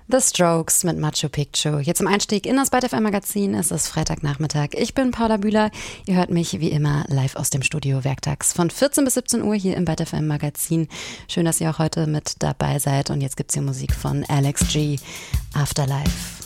The Strokes mit Machu Picchu. Hier zum Einstieg in das ByteFM Magazin. Es ist Freitagnachmittag. Ich bin Paula Bühler. Ihr hört mich wie immer live aus dem Studio werktags von 14 bis 17 Uhr hier im ByteFM Magazin. Schön, dass ihr auch heute mit dabei seid. Und jetzt gibt's hier Musik von Alex G. Afterlife.